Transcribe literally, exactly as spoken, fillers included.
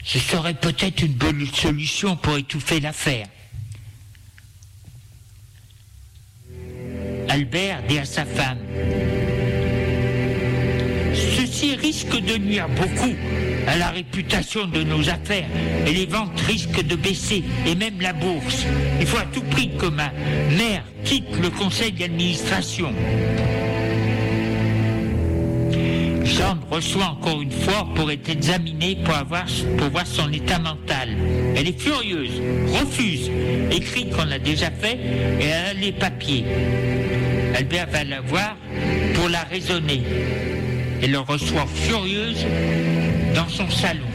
Ce serait peut-être une bonne solution pour étouffer l'affaire. Albert dit à sa femme: ceci risque de nuire beaucoup à la réputation de nos affaires et les ventes risquent de baisser et même la bourse. Il faut à tout prix que ma mère quitte le conseil d'administration. Jeanne reçoit encore une fois pour être examinée pour, avoir, pour voir son état mental. Elle est furieuse, refuse, écrit qu'on l'a déjà fait et elle a les papiers. Albert va la voir pour la raisonner. Elle le reçoit furieuse dans son salon.